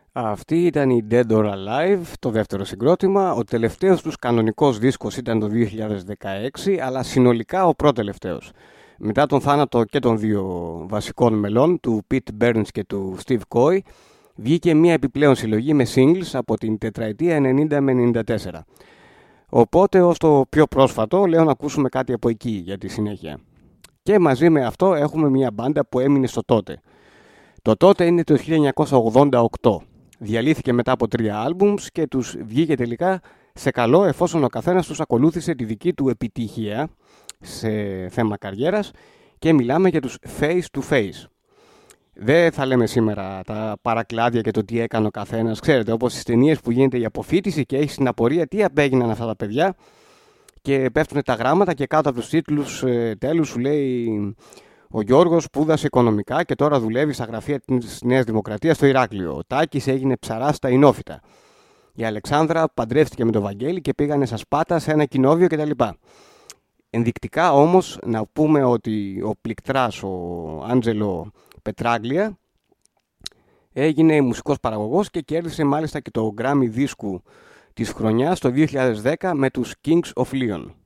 Αυτή ήταν η Dead or Alive, το δεύτερο συγκρότημα. Ο τελευταίος τους κανονικός δίσκος ήταν το 2016, αλλά συνολικά ο πρώτο-τελευταίος. Μετά τον θάνατο και των δύο βασικών μελών, του Pete Burns και του Steve Coy, βγήκε μια επιπλέον συλλογή με singles από την τετραετία 90 με 94. Οπότε ως το πιο πρόσφατο λέω να ακούσουμε κάτι από εκεί για τη συνέχεια. Και μαζί με αυτό έχουμε μια μπάντα που έμεινε στο τότε. Το τότε είναι το 1988. Διαλύθηκε μετά από 3 άλμπουμς και τους βγήκε τελικά σε καλό, εφόσον ο καθένας τους ακολούθησε τη δική του επιτυχία σε θέμα καριέρας, και μιλάμε για τους Face to Face. Δεν θα λέμε σήμερα τα παρακλάδια και το τι έκανε ο καθένας. Ξέρετε, όπως στις ταινίες που γίνεται η αποφοίτηση και έχεις την απορία τι απέγιναν αυτά τα παιδιά και πέφτουν τα γράμματα και κάτω από τους τίτλους τέλους σου λέει: ο Γιώργος σπούδασε οικονομικά και τώρα δουλεύει στα γραφεία της Νέας Δημοκρατίας στο Ηράκλειο. Ο Τάκης έγινε ψαράς στα Ινόφυτα. Η Αλεξάνδρα παντρεύτηκε με τον Βαγγέλη και πήγανε στα Σπάτα σε ένα κοινόβιο κτλ. Ενδεικτικά όμως να πούμε ότι ο πληκτράς, ο Άντζελο Πετράγκλια, έγινε μουσικός παραγωγός και κέρδισε μάλιστα και το Grammy δίσκου της χρονιάς το 2010 με τους Kings of Leon.